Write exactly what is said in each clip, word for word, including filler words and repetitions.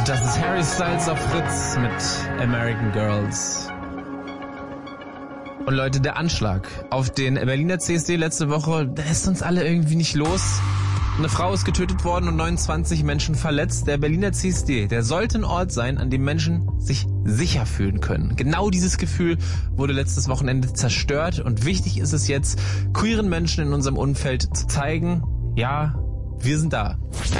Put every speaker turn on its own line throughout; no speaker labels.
Das ist Harry Styles auf Fritz mit American Girls. Und Leute, der Anschlag auf den Berliner C S D letzte Woche, der lässt uns alle irgendwie nicht los. Eine Frau ist getötet worden und neunundzwanzig Menschen verletzt. Der Berliner C S D, der sollte ein Ort sein, an dem Menschen sich sicher fühlen können. Genau dieses Gefühl wurde letztes Wochenende zerstört und wichtig ist es jetzt, queeren Menschen in unserem Umfeld zu zeigen, ja, wir sind da.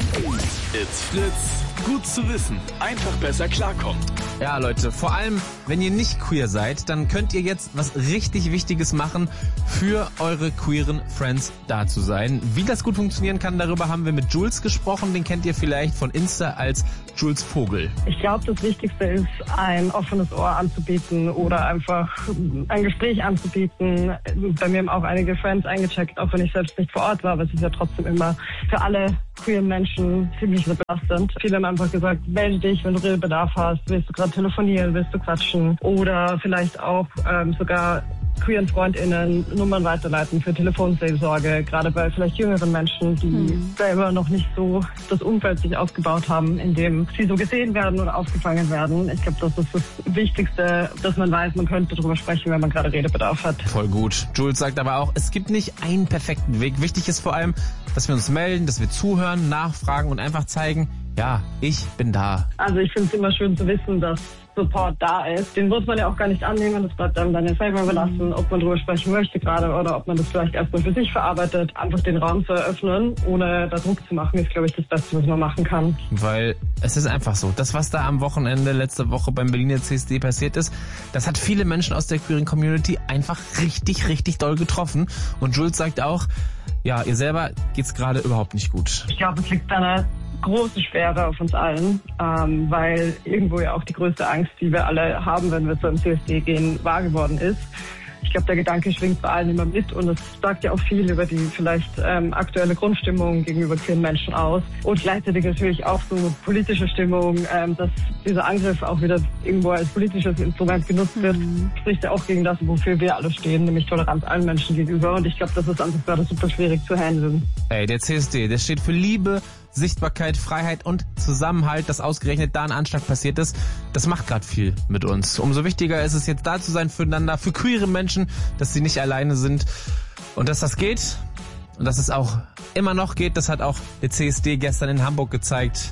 It's Fritz. Gut zu wissen. Einfach besser klarkommen.
Ja, Leute, vor allem, wenn ihr nicht queer seid, dann könnt ihr jetzt was richtig Wichtiges machen, für eure queeren Friends da zu sein. Wie das gut funktionieren kann, darüber haben wir mit Jules gesprochen. Den kennt ihr vielleicht von Insta als Jules Vogel.
Ich glaube, das Wichtigste ist, ein offenes Ohr anzubieten oder einfach ein Gespräch anzubieten. Bei mir haben auch einige Friends eingecheckt, auch wenn ich selbst nicht vor Ort war, aber es ist ja trotzdem immer für alle queeren Menschen ziemlich belastend. Viele haben einfach gesagt, melde dich, wenn du Redebedarf hast, willst du gerade telefonieren, willst du quatschen oder vielleicht auch ähm, sogar queeren FreundInnen Nummern weiterleiten für Telefonseelsorge, gerade bei vielleicht jüngeren Menschen, die mhm. selber noch nicht so das Umfeld sich aufgebaut haben, in dem sie so gesehen werden oder aufgefangen werden. Ich glaube, das ist das Wichtigste, dass man weiß, man könnte darüber sprechen, wenn man gerade Redebedarf hat.
Voll gut. Jules sagt aber auch, es gibt nicht einen perfekten Weg. Wichtig ist vor allem, dass wir uns melden, dass wir zuhören, nachfragen und einfach zeigen, ja, ich bin da.
Also ich finde es immer schön zu wissen, dass Support da ist. Den muss man ja auch gar nicht annehmen, das bleibt einem dann ja selber überlassen, ob man darüber sprechen möchte gerade oder ob man das vielleicht erstmal für sich verarbeitet. Einfach den Raum zu eröffnen, ohne da Druck zu machen, ist, glaube ich, das Beste, was man machen kann.
Weil es ist einfach so, das, was da am Wochenende letzte Woche beim Berliner C S D passiert ist, das hat viele Menschen aus der queeren Community einfach richtig, richtig doll getroffen. Und Jules sagt auch, ja, ihr selber geht's gerade überhaupt nicht gut.
Ich glaube, es liegt an einer großen Schwere auf uns allen, ähm, weil irgendwo ja auch die größte Angst, die wir alle haben, wenn wir zum C S D gehen, wahr geworden ist. Ich glaube, der Gedanke schwingt bei allen immer mit und es sagt ja auch viel über die vielleicht ähm, aktuelle Grundstimmung gegenüber queeren Menschen aus und gleichzeitig natürlich auch so politische Stimmung, ähm, dass dieser Angriff auch wieder irgendwo als politisches Instrument genutzt wird, mhm. spricht ja auch gegen das, wofür wir alle stehen, nämlich Toleranz allen Menschen gegenüber und ich glaube, das ist an sich gerade super schwierig zu handeln.
Ey, der C S D, der steht für Liebe, Sichtbarkeit, Freiheit und Zusammenhalt, dass ausgerechnet da ein Anschlag passiert ist, das macht gerade viel mit uns. Umso wichtiger ist es jetzt da zu sein füreinander, für queere Menschen, dass sie nicht alleine sind und dass das geht und dass es auch immer noch geht, das hat auch der C S D gestern in Hamburg gezeigt.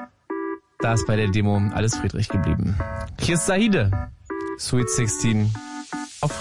Da ist bei der Demo alles friedlich geblieben. Hier ist Sahide, Sweet sixteen.